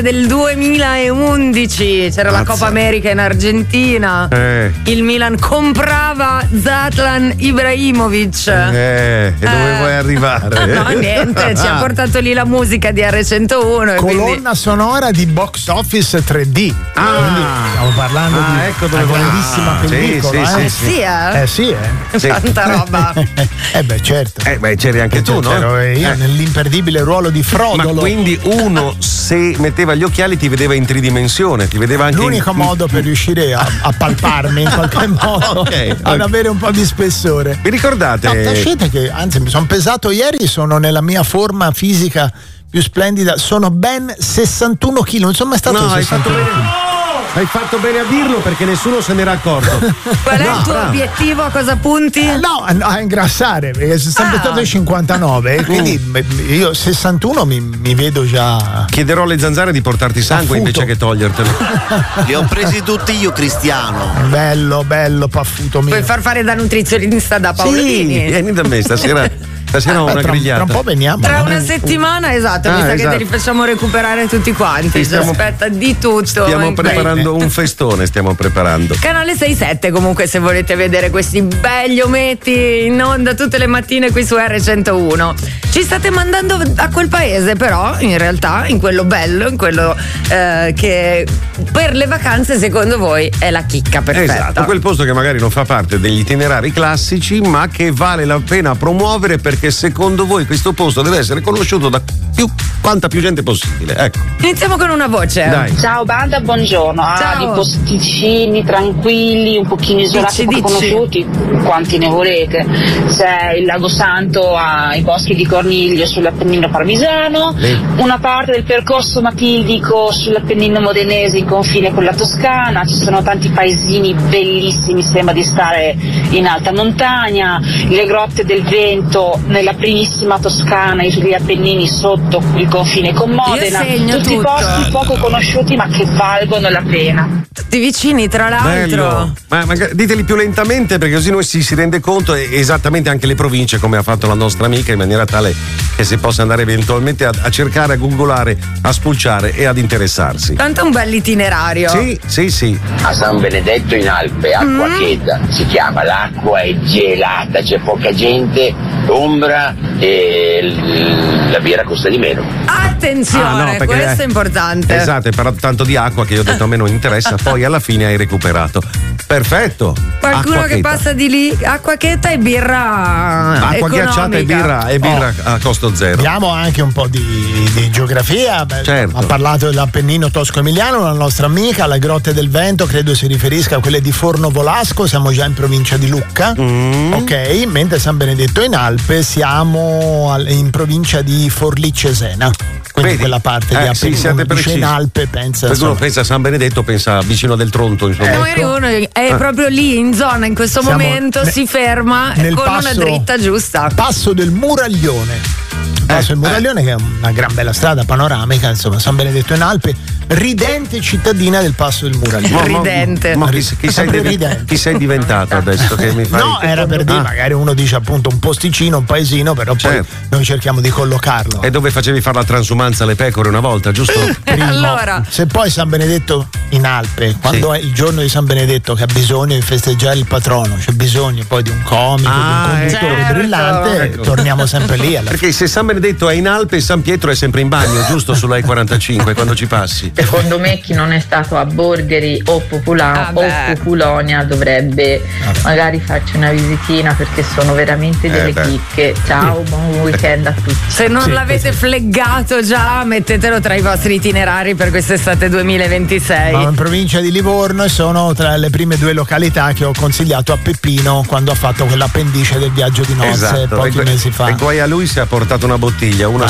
del 2011 c'era la Coppa America in Argentina. Il Milan comprava Zlatan Ibrahimovic. E dove vuoi arrivare? No, niente, ci ha portato lì la musica di R101. Colonna sonora di Box Office 3D. Quindi stiamo parlando di ecco una grandissima pellicola. Sì. Tanta roba. Certo. C'eri anche tu, no? C'ero io nell'imperdibile ruolo di Frodolo. Ma quindi uno, se metteva gli occhiali, ti vedeva in tridimensione, ti vedeva anche l'unico modo per riuscire a palparmi in qualche modo, ad avere un po' di spessore. Vi ricordate? No, lasciate che, anzi, mi sono pesato ieri, sono nella mia forma fisica più splendida, sono ben 61 kg, non sono mai stato 61 kg. Hai fatto bene a dirlo perché nessuno se n'era accorto. Qual è il tuo obiettivo? A cosa punti? A ingrassare, perché sono sempre stato 59, quindi io 61 mi vedo già. Chiederò alle zanzare di portarti sangue invece che togliertelo. Li ho presi tutti io, Cristiano. Bello, paffuto mio. Puoi far fare da nutrizionista da Paolini. Sì, vieni da me stasera ho una grigliata. Tra un po' veniamo. Tra una settimana, mi sa che te li facciamo recuperare tutti quanti. Ci aspetta di tutto. Stiamo preparando un festone, Canale 6-7 comunque, se volete vedere questi begli ometti in onda tutte le mattine qui su R101. Ci state mandando a quel paese, però in realtà, in quello bello, in quello che per le vacanze secondo voi è la chicca perfetta. Esatto, quel posto che magari non fa parte degli itinerari classici, ma che vale la pena promuovere perché secondo voi questo posto deve essere conosciuto da quanta più gente possibile. Ecco. Iniziamo con una voce. Dai. Ciao banda, buongiorno. Di posticini tranquilli, un pochino isolati, poco conosciuti, quanti ne volete. C'è il Lago Santo ai boschi di Corniglio sull'Appennino Parmisano, una parte del percorso matildico sull'Appennino Modenese in confine con la Toscana, ci sono tanti paesini bellissimi, sembra di stare in alta montagna, le grotte del vento nella primissima Toscana, sugli Appennini sotto il confine con Modena, tutti posti poco conosciuti ma che valgono la pena. Tutti vicini tra l'altro. Ma diteli più lentamente perché così noi si rende conto, e esattamente anche le province, come ha fatto la nostra amica, in maniera tale che si possa andare eventualmente a cercare, a googolare, a spulciare e ad interessarsi. Tanto un bel itinerario. Sì. A San Benedetto in Alpe, acqua cheta, si chiama, l'acqua è gelata, c'è poca gente, ombra e la birra costa di meno. Attenzione, questo è importante. Esatto, hai parlato tanto di acqua che io ho detto a me non interessa, poi alla fine hai recuperato. Perfetto. Qualcuno che passa di lì, acqua cheta e birra acqua ghiacciata e birra a costo zero. Abbiamo anche un po' di geografia. Certo. Ha parlato dell'Appennino tosco-emiliano, la nostra amica, le grotte del vento, credo si riferisca a quelle di Fornovolasco, siamo già in provincia di Lucca. Ok, mentre San Benedetto in Alpe siamo in provincia di Forlì-Cesena. Quindi quella parte di Appennino, dice in Alpe, pensa. Qualcuno pensa a San Benedetto, pensa vicino del Tronto, insomma. Magari uno è proprio lì in zona in questo momento, si ferma con una dritta giusta. Passo del Muraglione. Passo del Muraglione, che è una gran bella strada panoramica, insomma, San Benedetto in Alpe, ridente cittadina del Passo del Muraglione. Ridente. Chi sei diventato adesso che mi fai? No, era per dire, magari uno dice appunto un posticino, un paesino, però poi noi cerchiamo di collocarlo. E dove facevi fare la transumanza alle pecore una volta, giusto? Allora. Se poi San Benedetto in Alpe, quando è il giorno di San Benedetto che ha bisogno di festeggiare il patrono, c'è bisogno poi di un comico, di un conduttore brillante, torniamo sempre lì. Perché se San Benedetto è in Alpe, San Pietro è sempre in bagno, giusto? Sulla E45 quando ci passi. Secondo me chi non è stato a Borgheri o Populonia dovrebbe magari farci una visitina, perché sono veramente delle chicche. Ciao, buon weekend a tutti. Se non l'avete fleggato già, mettetelo tra i vostri itinerari per quest'estate 2026. Ma in provincia di Livorno, e sono tra le prime due località che ho consigliato a Peppino quando ha fatto quell'appendice del viaggio di nozze pochi mesi fa. E poi a lui si è portato una bottiglia, una